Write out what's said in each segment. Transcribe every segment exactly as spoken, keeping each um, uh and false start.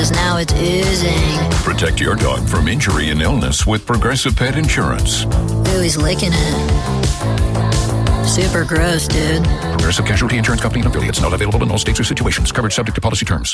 Now it's oozing. Protect your dog from injury and illness with Progressive Pet Insurance. Ooh, he's licking it. Super gross, dude. Progressive Casualty Insurance Company and affiliates. Not available in all states or situations. Coverage subject to policy terms.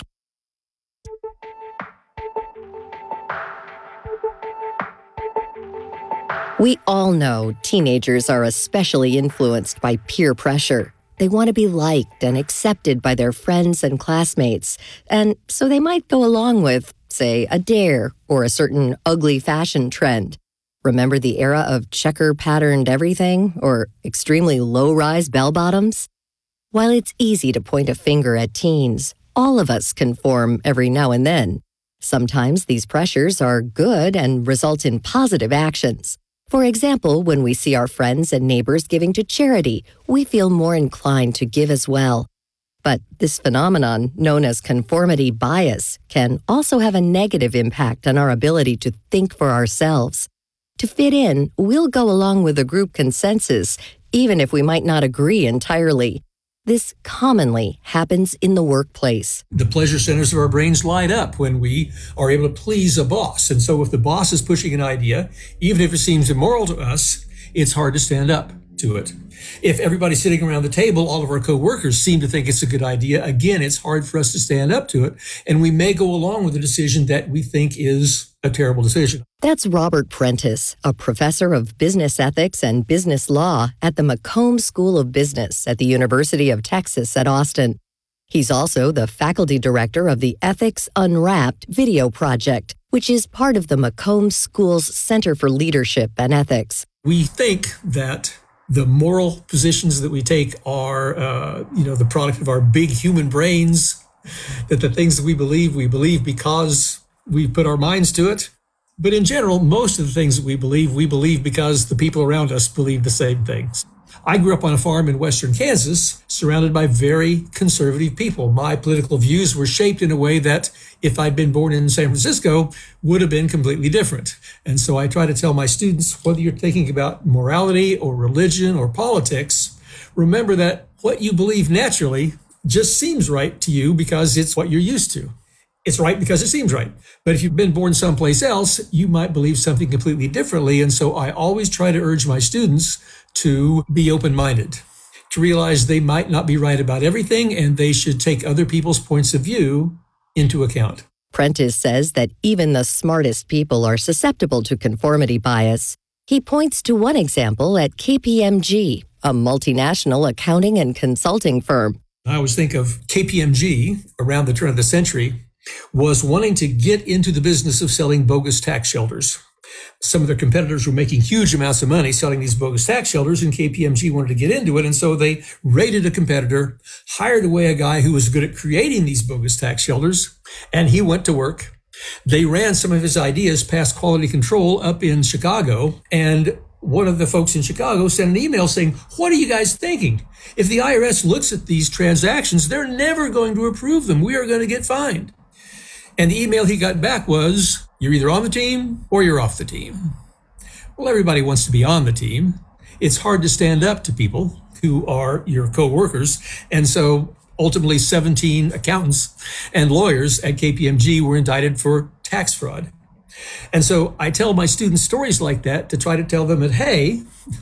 We all know teenagers are especially influenced by peer pressure. They want to be liked and accepted by their friends and classmates, and so they might go along with, say, a dare or a certain ugly fashion trend. Remember the era of checker-patterned everything or extremely low-rise bell-bottoms? While it's easy to point a finger at teens, all of us conform every now and then. Sometimes these pressures are good and result in positive actions. For example, when we see our friends and neighbors giving to charity, we feel more inclined to give as well. But this phenomenon, known as conformity bias, can also have a negative impact on our ability to think for ourselves. To fit in, we'll go along with the group consensus, even if we might not agree entirely. This commonly happens in the workplace. The pleasure centers of our brains light up when we are able to please a boss. And so if the boss is pushing an idea, even if it seems immoral to us, it's hard to stand up to it. If everybody's sitting around the table, all of our coworkers seem to think it's a good idea, again, it's hard for us to stand up to it. And we may go along with a decision that we think is a terrible decision. That's Robert Prentice, a professor of business ethics and business law at the McCombs School of Business at the University of Texas at Austin. He's also the faculty director of the Ethics Unwrapped video project, which is part of the McCombs School's Center for Leadership and Ethics. We think that the moral positions that we take are, uh, you know, the product of our big human brains, that the things that we believe, we believe because we put our minds to it. But in general, most of the things that we believe, we believe because the people around us believe the same things. I grew up on a farm in western Kansas, surrounded by very conservative people. My political views were shaped in a way that, if I'd been born in San Francisco, would have been completely different. And so I try to tell my students, whether you're thinking about morality or religion or politics, remember that what you believe naturally just seems right to you because it's what you're used to. It's right because it seems right. But if you've been born someplace else, you might believe something completely differently. And so I always try to urge my students to be open-minded, to realize they might not be right about everything, and they should take other people's points of view into account. Prentice says that even the smartest people are susceptible to conformity bias. He points to one example at K P M G, a multinational accounting and consulting firm. I always think of K P M G around the turn of the century was wanting to get into the business of selling bogus tax shelters. Some of their competitors were making huge amounts of money selling these bogus tax shelters, and K P M G wanted to get into it. And so they raided a competitor, hired away a guy who was good at creating these bogus tax shelters, and he went to work. They ran some of his ideas past quality control up in Chicago, and one of the folks in Chicago sent an email saying, "What are you guys thinking? If the I R S looks at these transactions, they're never going to approve them. We are going to get fined." And the email he got back was, "You're either on the team or you're off the team." Well, everybody wants to be on the team. It's hard to stand up to people who are your co-workers. And so ultimately seventeen accountants and lawyers at K P M G were indicted for tax fraud. And so I tell my students stories like that to try to tell them that, hey,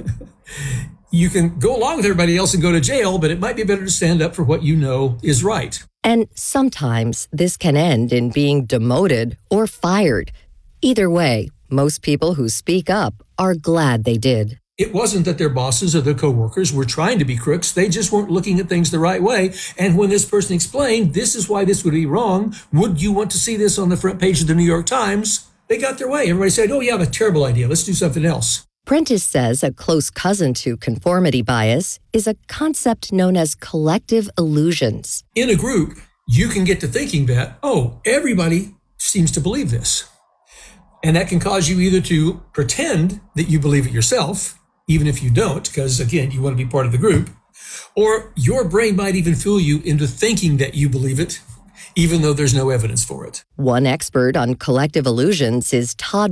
you can go along with everybody else and go to jail, but it might be better to stand up for what you know is right. And sometimes this can end in being demoted or fired. Either way, most people who speak up are glad they did. It wasn't that their bosses or their coworkers were trying to be crooks. They just weren't looking at things the right way. And when this person explained, this is why this would be wrong, would you want to see this on the front page of the New York Times? They got their way. Everybody said, oh, yeah, that's a terrible idea. Let's do something else. Prentice says a close cousin to conformity bias is a concept known as collective illusions. In a group, you can get to thinking that, oh, everybody seems to believe this. And that can cause you either to pretend that you believe it yourself, even if you don't, because, again, you want to be part of the group, or your brain might even fool you into thinking that you believe it, even though there's no evidence for it. One expert on collective illusions is Todd